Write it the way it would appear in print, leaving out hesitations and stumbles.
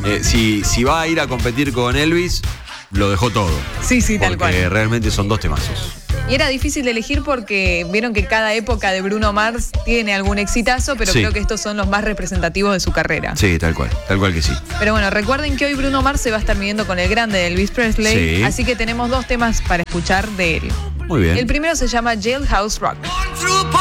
Si va a ir a competir con Elvis, lo dejó todo. Sí, tal cual. Porque realmente son dos temazos. Y era difícil de elegir porque vieron que cada época de Bruno Mars tiene algún exitazo, pero creo que estos son los más representativos de su carrera. Sí, tal cual que sí. Pero bueno, recuerden que hoy Bruno Mars se va a estar midiendo con el grande Elvis Presley, así que tenemos dos temas para escuchar de él. Muy bien. El primero se llama Jailhouse Rock.